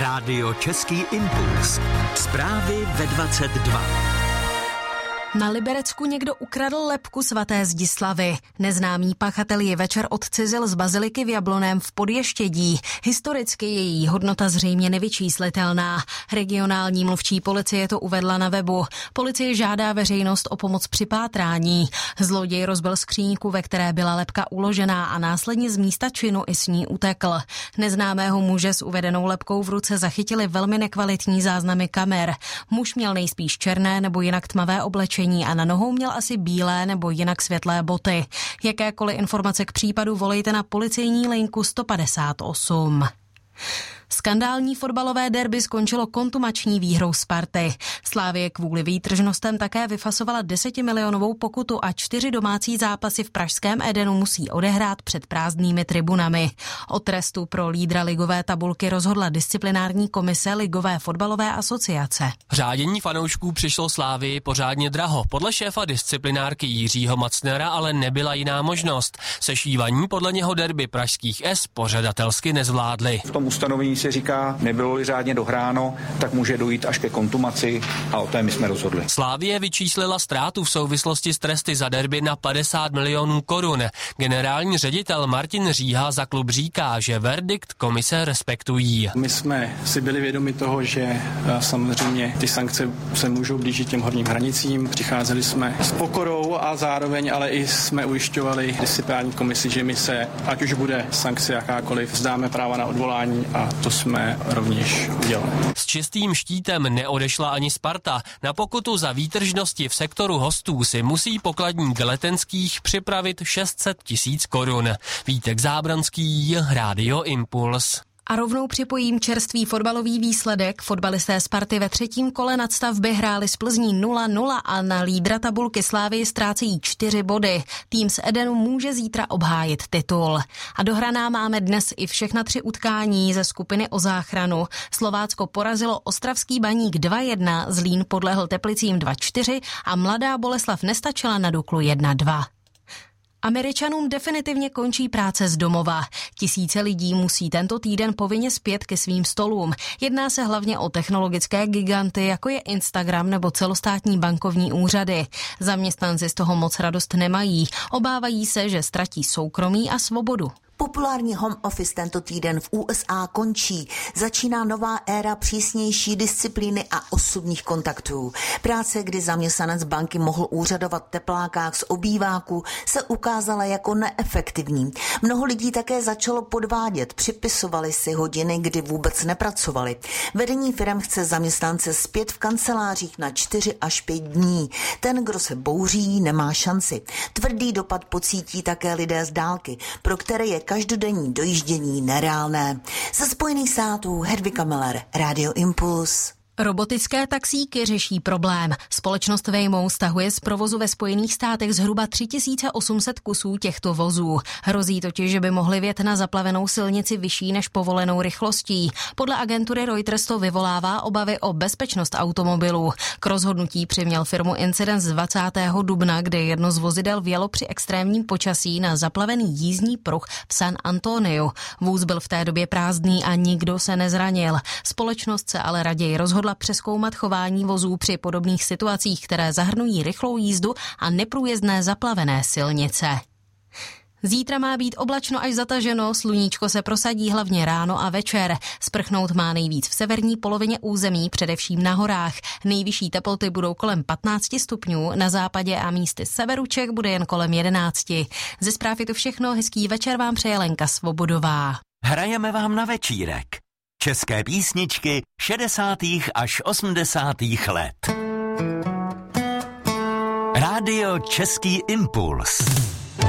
Rádio Český impuls. Zprávy ve 22. Na Liberecku někdo ukradl lebku svaté Zdislavy. Neznámý pachatel ji večer odcizil z baziliky v Jablonném v Podještědí. Historicky je její hodnota zřejmě nevyčíslitelná. Regionální mluvčí policie to uvedla na webu. Policie žádá veřejnost o pomoc při pátrání. Zloděj rozbil skříňku, ve které byla lebka uložená, a následně z místa činu i s ní utekl. Neznámého muže s uvedenou lebkou v ruce zachytili velmi nekvalitní záznamy kamer. Muž měl nejspíš černé nebo jinak tmavé oblečení a na nohou měl asi bílé nebo jinak světlé boty. Jakékoliv informace k případu volejte na policejní linku 158. Skandální fotbalové derby skončilo kontumační výhrou Sparty. Slavie kvůli výtržnostem také vyfasovala 10milionovou pokutu a 4 domácí zápasy v pražském Edenu musí odehrát před prázdnými tribunami. O trestu pro lídra ligové tabulky rozhodla disciplinární komise Ligové fotbalové asociace. Řádění fanoušků přišlo Slavii pořádně draho. Podle šéfa disciplinárky Jiřího Macnera ale nebyla jiná možnost. Sešívaní podle něho derby pražských S pořadatelsky nezvládli. V tom ustanovení se říká, nebylo-li řádně dohráno, tak může dojít až ke kontumaci a o té my jsme rozhodli. Slavie vyčíslila ztrátu v souvislosti s tresty za derby na 50 milionů korun. Generální ředitel Martin Říha za klub říká, že verdikt komise respektují. My jsme si byli vědomi toho, že samozřejmě ty sankce se můžou blížit těm horním hranicím. Přicházeli jsme s pokorou a zároveň ale i jsme ujišťovali disciplinární komisi, že my se, ať už bude sankce jakákoliv, vzdáme práva na odvolání, a to jsme rovněž udělali. S čistým štítem neodešla ani Sparta. Na pokutu za výtržnosti v sektoru hostů si musí pokladník Letenských připravit 600 000 korun. Vítek Zábranský, Rádio Impuls. A rovnou připojím čerstvý fotbalový výsledek. Fotbalisté Sparty ve 3. kole nadstavby hráli s Plzní 0-0 a na lídra tabulky Slavii ztrácejí 4 body. Tým z Edenu může zítra obhájit titul. A dohraná máme dnes i všechna 3 utkání ze skupiny o záchranu. Slovácko porazilo Ostravský Baník 2-1, Zlín podlehl Teplicím 2-4 a Mladá Boleslav nestačila na Duklu 1-2. Američanům definitivně končí práce z domova. Tisíce lidí musí tento týden povinně zpět ke svým stolům. Jedná se hlavně o technologické giganty, jako je Instagram nebo celostátní bankovní úřady. Zaměstnanci z toho moc radost nemají. Obávají se, že ztratí soukromí a svobodu. Populární home office tento týden v USA končí. Začíná nová éra přísnější disciplíny a osobních kontaktů. Práce, kdy zaměstnanec banky mohl úřadovat v teplákách z obýváku, se ukázala jako neefektivní. Mnoho lidí také začalo podvádět, připisovali si hodiny, kdy vůbec nepracovali. Vedení firem chce zaměstnance zpět v kancelářích na 4 až 5 dní. Ten, kdo se bouří, nemá šanci. Tvrdý dopad pocítí také lidé z dálky, pro které je každodenní dojíždění nereálné. Ze Spojených států Hedvika Miller, Radio Impuls. Robotické taxíky řeší problém. Společnost Waymo stahuje z provozu ve Spojených státech zhruba 3800 kusů těchto vozů. Hrozí totiž, že by mohly vjet na zaplavenou silnici vyšší než povolenou rychlostí. Podle agentury Reuters to vyvolává obavy o bezpečnost automobilů. K rozhodnutí přiměl firmu incident z 20. dubna, kdy jedno z vozidel vjelo při extrémním počasí na zaplavený jízdní pruh v San Antoniu. Vůz byl v té době prázdný a nikdo se nezranil. Společnost se ale raději rozhodla přezkoumat chování vozů při podobných situacích, které zahrnují rychlou jízdu a neprůjezdné zaplavené silnice. Zítra má být oblačno až zataženo, sluníčko se prosadí hlavně ráno a večer. Sprchnout má nejvíc v severní polovině území, především na horách. Nejvyšší teploty budou kolem 15 stupňů, na západě a místy severu Čech bude jen kolem 11. Ze zpráv je to všechno, hezký večer vám přeje Lenka Svobodová. Hrajeme vám na večírek. České písničky 60. až 80. let. Rádio Český impuls.